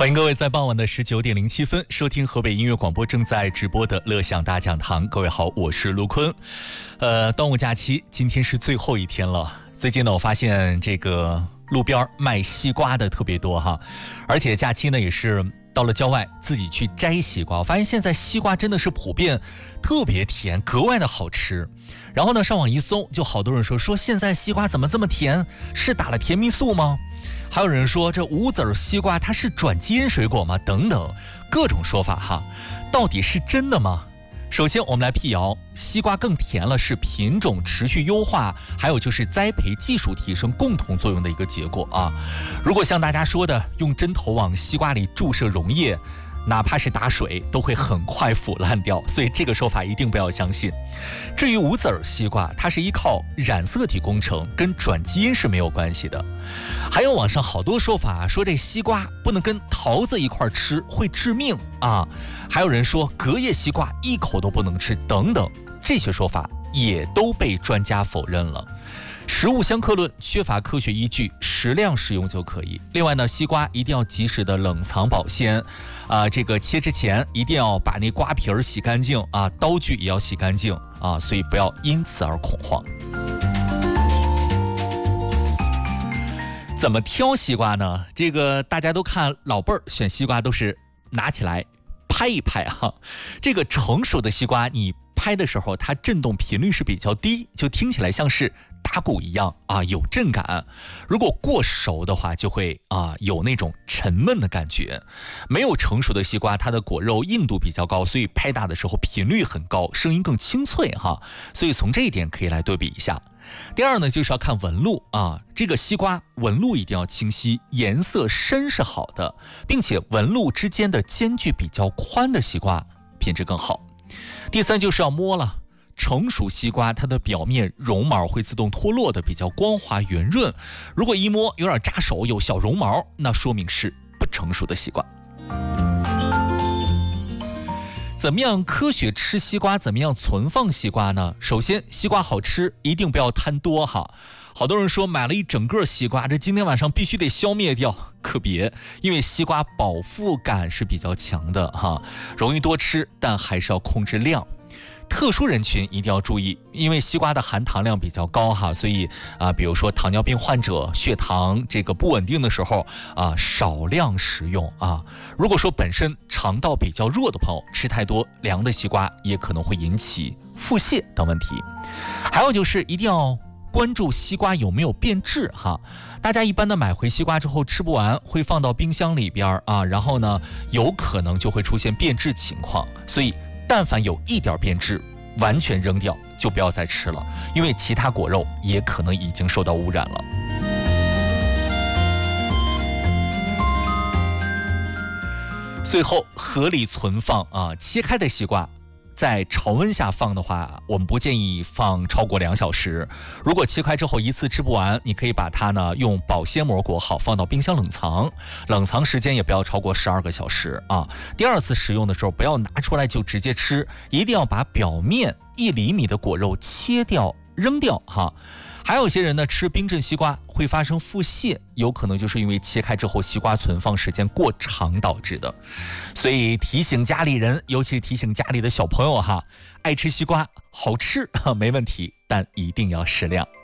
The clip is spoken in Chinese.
欢迎各位在傍晚的19:07收听河北音乐广播正在直播的乐享大讲堂。各位好，我是卢坤。端午假期今天是最后一天了。最近呢，我发现这个路边卖西瓜的特别多哈，而且假期呢也是到了郊外自己去摘西瓜。我发现现在西瓜真的是普遍特别甜，格外的好吃。然后呢，上网一搜，就好多人说现在西瓜怎么这么甜？是打了甜蜜素吗？还有人说这无籽西瓜它是转基因水果吗？等等，各种说法哈，到底是真的吗？首先我们来辟谣，西瓜更甜了是品种持续优化，还有就是栽培技术提升共同作用的一个结果啊。如果像大家说的用针头往西瓜里注射溶液，哪怕是打水都会很快腐烂掉，所以这个说法一定不要相信。至于无籽西瓜，它是依靠染色体工程，跟转基因是没有关系的。还有网上好多说法，说这西瓜不能跟桃子一块吃，会致命啊。还有人说隔夜西瓜一口都不能吃等等，这些说法也都被专家否认了。食物相克论缺乏科学依据，适量食用就可以。另外呢，西瓜一定要及时的冷藏保鲜，这个切之前一定要把那瓜皮儿洗干净啊，刀具也要洗干净啊，所以不要因此而恐慌。怎么挑西瓜呢？这个大家都看老辈儿选西瓜都是拿起来拍一拍哈，这个成熟的西瓜你拍的时候它震动频率是比较低，就听起来像是打鼓一样啊，有震感。如果过熟的话就会有那种沉闷的感觉。没有成熟的西瓜它的果肉硬度比较高，所以拍打的时候频率很高，声音更清脆哈，所以从这一点可以来对比一下。第二呢，就是要看纹路啊，这个西瓜纹路一定要清晰，颜色深是好的，并且纹路之间的间距比较宽的西瓜品质更好。第三就是要摸了，成熟西瓜它的表面绒毛会自动脱落的比较光滑圆润，如果一摸有点扎手，有小绒毛，那说明是不成熟的西瓜。怎么样科学吃西瓜，怎么样存放西瓜呢？首先西瓜好吃一定不要贪多哈。好多人说买了一整个西瓜，这今天晚上必须得消灭掉，可别，因为西瓜饱腹感是比较强的哈，容易多吃，但还是要控制量。特殊人群一定要注意，因为西瓜的含糖量比较高哈，所以比如说糖尿病患者血糖这个不稳定的时候少量食用啊。如果说本身肠道比较弱的朋友，吃太多凉的西瓜也可能会引起腹泻等问题。还有就是一定要关注西瓜有没有变质哈。大家一般的买回西瓜之后吃不完，会放到冰箱里边然后呢有可能就会出现变质情况，所以但凡有一点变质，完全扔掉就不要再吃了，因为其他果肉也可能已经受到污染了。最后合理存放切开的西瓜在常温下放的话，我们不建议放超过2小时。如果切开之后一次吃不完，你可以把它呢用保鲜膜裹好，放到冰箱冷藏，冷藏时间也不要超过12个小时啊。第二次使用的时候不要拿出来就直接吃，一定要把表面1厘米的果肉切掉扔掉哈。还有些人呢吃冰镇西瓜会发生腹泻，有可能就是因为切开之后西瓜存放时间过长导致的。所以提醒家里人，尤其是提醒家里的小朋友哈，爱吃西瓜好吃没问题，但一定要适量。